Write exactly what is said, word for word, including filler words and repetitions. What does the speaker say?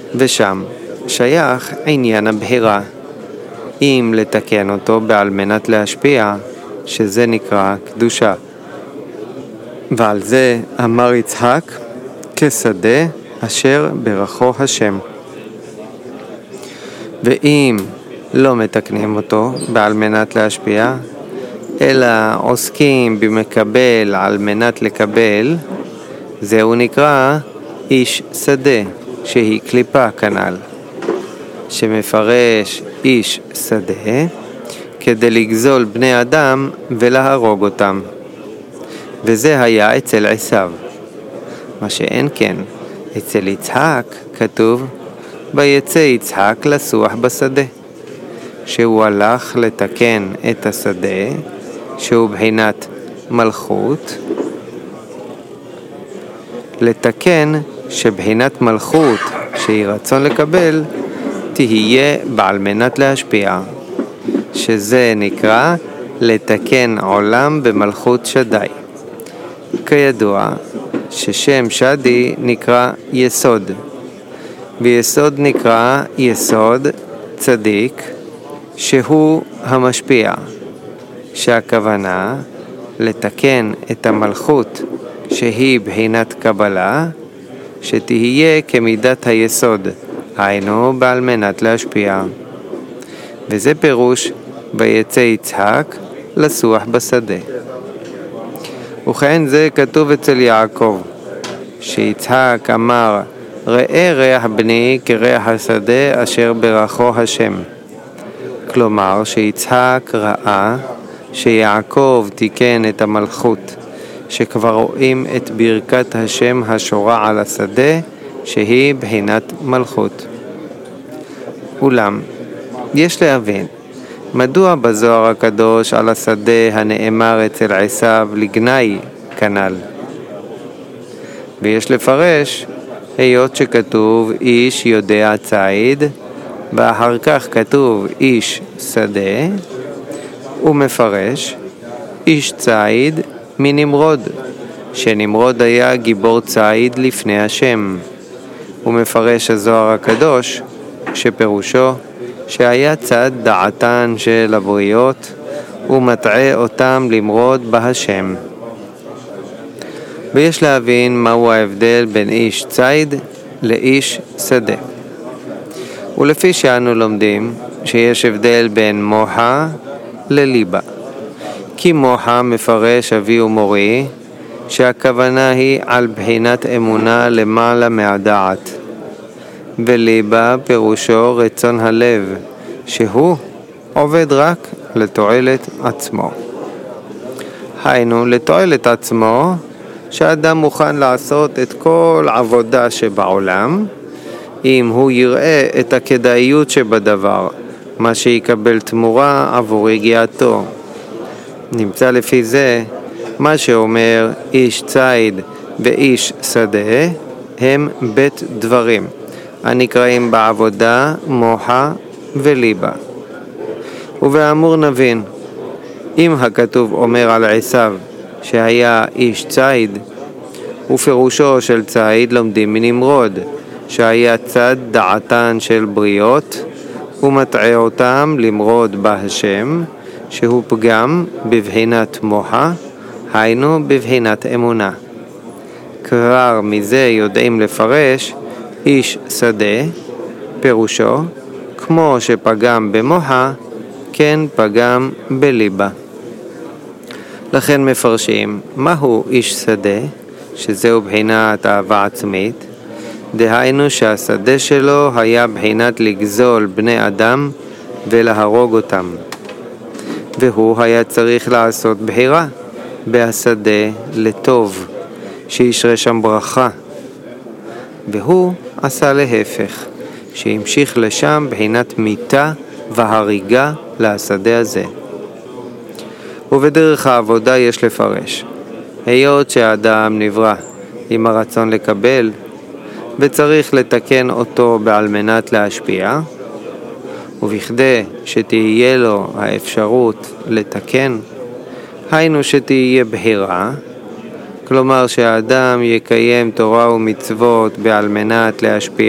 ושם שייך עניין הבחירה. אם לתקן אותו בעל מנת להשפיע, שזה נקרא קדושה. ועל זה אמר יצחק, כשדה אשר ברכו השם. ואם לא מתקנים אותו בעל מנת להשפיע, אלא עוסקים במקבל על מנת לקבל, זהו נקרא איש שדה, שהיא קליפה כנ"ל, שמפרש איש שדה כדי לגזול בני אדם ולהרוג אותם. וזה היה אצל עשיו. מה שאין כן, אצל יצחק כתוב, ויצא יצחק לסוח בשדה, שהוא הלך לתקן את השדה, שהוא בחינת מלכות, לתקן שבחינת מלכות שהיא רצון לקבל, תהיה בעל מנת להשפיע, שזה נקרא לתקן עולם במלכות שדי. כידוע ששם שדי נקרא יסוד, ויסוד נקרא יסוד צדיק, שהוא המשפיע, שהכוונה לתקן את המלכות שהיא בחינת קבלה, שתהיה כמידת היסוד, היינו בעל מנת להשפיע. וזה פירוש ויצא יצחק לסוח בשדה. וכן זה כתוב אצל יעקב, שיצחק אמר, ראה ריח בני כריח השדה אשר ברכו השם. כלומר שיצחק ראה שיעקב תיקן את המלכות, שכבר רואים את ברכת השם השורה על השדה, שהיא בחינת מלכות. אולם, יש להבין, מדוע בזוהר הקדוש על השדה הנאמר אצל עשיו לגנאי כנ"ל? ויש לפרש, היות שכתוב איש יודע ציד, ואחר כך כתוב איש שדה, הוא מפרש איש ציד מנמרוד, שנמרוד היה גיבור ציד לפני השם. הוא מפרש הזוהר הקדוש, שפירושו שהיה צד דעתן של הבריות, ומטעה אותם למרוד בהשם. ויש להבין מהו ההבדל בין איש ציד לאיש שדה. ולפי שאנו לומדים שיש הבדל בין מוחה לליבה. כי מוחה מפרש אבי ומורי, שהכוונה היא על בחינת אמונה למעלה מהדעת. וליבה פירושו רצון הלב, שהוא עובד רק לתועלת עצמו. היינו לתועלת עצמו, שאדם מוכן לעשות את כל עבודה שבעולם, אם הוא יראה את הכדאיות שבדבר, מה שיקבל תמורה עבור הגיעתו. נמצא לפי זה, מה שאומר איש ציד ואיש שדה, הם בית דברים, הנקראים בעבודה מוחה וליבה. ובאמור נבין, אם הכתוב אומר על עשיו שהיה איש ציד, ופירושו של ציד לומדים מנמרוד, שהיה צד דעתן של בריות, ומטעה אותם למרוד בהשם, שהוא פגם בבחינת מוחה, היינו בבחינת אמונה. כבר מזה יודעים לפרש איש שדה, פירושו, כמו שפגם במוחה, כן פגם בליבה. לכן מפרשים, מהו איש שדה, שזהו בחינת אהבה עצמית, דהיינו שהשדה שלו היה בחינת לגזול בני אדם ולהרוג אותם. והוא היה צריך לעשות בחירה בהשדה לטוב, שישרה שם ברכה. והוא עשה להפך, שהמשיך לשם בחינת מיתה והריגה לשדה הזה. ובדרך העבודה יש לפרש, היות שהאדם נברא עם הרצון לקבל, וצריך לתקן אותו בעל מנת להשפיע, ובכדי שתהיה לו האפשרות לתקן, היינו שתהיה בחירה, כלומר שהאדם יקיים תורה ומצוות בעל מנת להשפיע